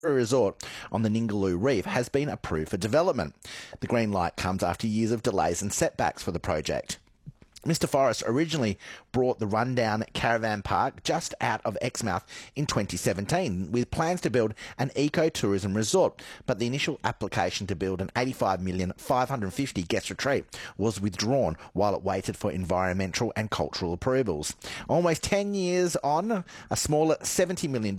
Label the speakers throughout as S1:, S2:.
S1: A resort on the Ningaloo Reef has been approved for development. The green light comes after years of delays and setbacks for the project. Mr Forrest originally brought the rundown caravan park just out of Exmouth in 2017 with plans to build an ecotourism resort, but the initial application to build an 85,550 guest retreat was withdrawn while it waited for environmental and cultural approvals. Almost 10 years on, a smaller $70 million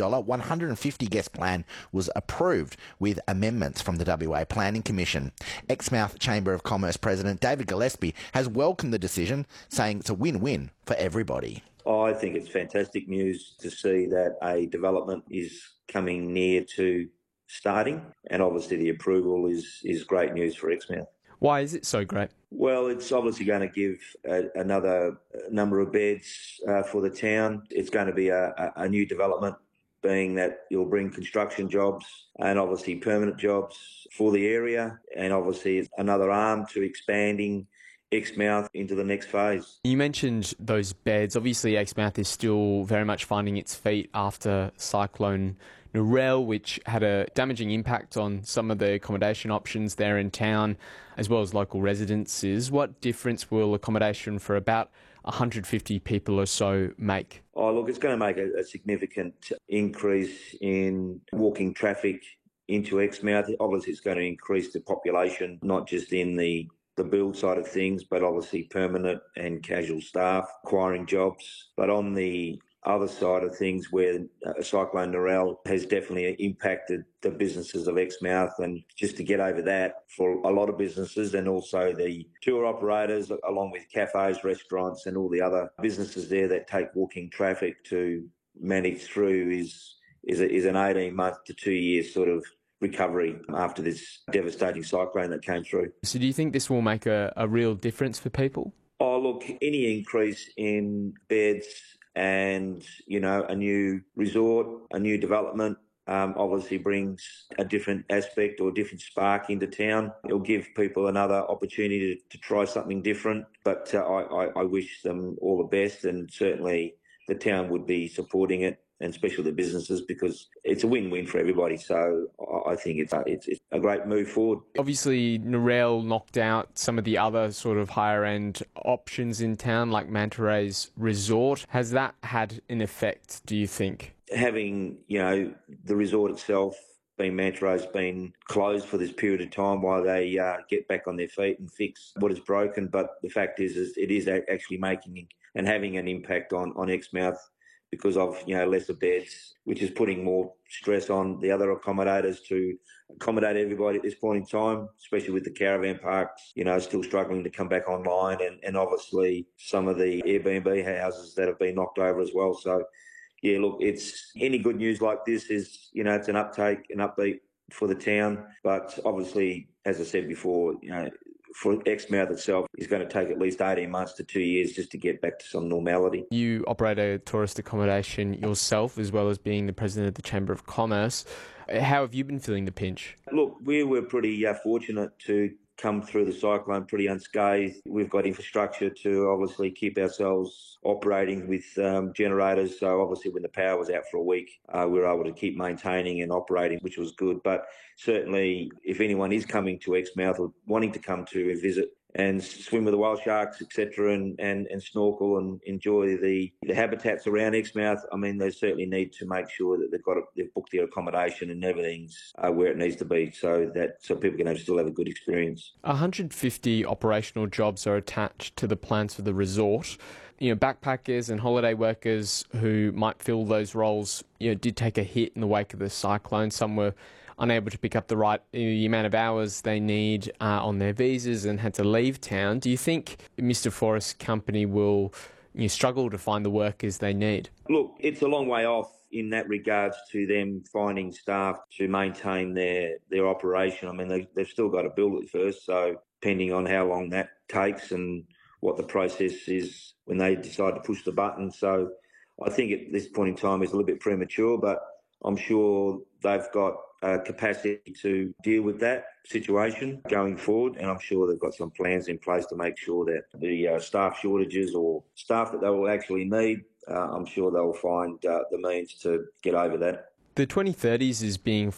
S1: 150 guest plan was approved with amendments from the WA Planning Commission. Exmouth Chamber of Commerce President David Gillespie has welcomed the decision, saying it's a win-win for everybody.
S2: I think it's fantastic news to see that a development is coming near to starting, and obviously the approval is great news for Exmouth.
S3: Why is it so great?
S2: Well, it's obviously going to give another number of beds for the town. It's going to be a new development, being that you'll bring construction jobs and obviously permanent jobs for the area, and obviously it's another arm to expanding Exmouth into the next phase.
S3: You mentioned those beds. Obviously, Exmouth is still very much finding its feet after Cyclone Narelle, which had a damaging impact on some of the accommodation options there in town, as well as local residences. What difference will accommodation for about 150 people or so make?
S2: Oh, look, it's going to make a significant increase in walking traffic into Exmouth. Obviously, it's going to increase the population, not just in the build side of things, but obviously permanent and casual staff acquiring jobs. But on the other side of things, where Cyclone Narelle has definitely impacted the businesses of Exmouth, and just to get over that for a lot of businesses, and also the tour operators, along with cafes, restaurants and all the other businesses there that take walking traffic to manage through is an 18-month to 2 year sort of recovery after this devastating cyclone that came through.
S3: So do you think this will make a real difference for people?
S2: Oh, look, any increase in beds and, a new resort, a new development, obviously brings a different aspect or different spark into town. It'll give people another opportunity to try something different. But I wish them all the best, and certainly the town would be supporting it, and especially the businesses, because it's a win-win for everybody. So I think it's a great move forward.
S3: Obviously, Narelle knocked out some of the other sort of higher-end options in town, like Manta Ray's resort. Has that had an effect, do you think?
S2: Having, the resort itself, being Manta Ray's been closed for this period of time while they get back on their feet and fix what is broken. But the fact is it is actually making and having an impact on Exmouth, because of lesser beds, which is putting more stress on the other accommodators to accommodate everybody at this point in time, especially with the caravan parks, still struggling to come back online, and obviously some of the Airbnb houses that have been knocked over as well. So, yeah, look, it's any good news like this is, it's an upbeat for the town. But obviously, as I said before, for Exmouth itself, is going to take at least 18 months to 2 years just to get back to some normality.
S3: You operate a tourist accommodation yourself, as well as being the president of the Chamber of Commerce. How have you been feeling the pinch?
S2: Look, we were pretty fortunate to come through the cyclone pretty unscathed. We've got infrastructure to obviously keep ourselves operating with generators. So obviously when the power was out for a week, we were able to keep maintaining and operating, which was good. But certainly if anyone is coming to Exmouth or wanting to come to visit and swim with the whale sharks, etc., and snorkel and enjoy the habitats around Exmouth, I mean, they certainly need to make sure that they've booked their accommodation and everything's where it needs to be, so people can still have a good experience.
S3: 150 operational jobs are attached to the plans for the resort. Backpackers and holiday workers who might fill those roles, did take a hit in the wake of the cyclone. Some were unable to pick up the amount of hours they need on their visas and had to leave town. Do you think Mr Forrest's company will struggle to find the workers they need?
S2: Look, it's a long way off in that regards to them finding staff to maintain their operation. I mean, they've still got to build it first, so depending on how long that takes and what the process is when they decide to push the button. So I think at this point in time it's a little bit premature, but I'm sure they've got capacity to deal with that situation going forward, and I'm sure they've got some plans in place to make sure that the staff shortages or staff that they will actually need, I'm sure they'll find the means to get over that.
S3: The 2030s is being